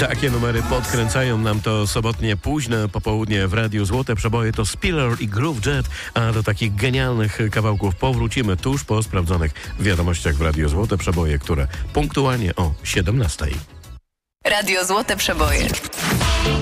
Takie numery podkręcają nam to sobotnie późne popołudnie w Radiu Złote Przeboje. To Spiller i Groove Jet, a do takich genialnych kawałków powrócimy tuż po sprawdzonych wiadomościach w Radiu Złote Przeboje, które punktualnie o 17:00. Radio Złote Przeboje.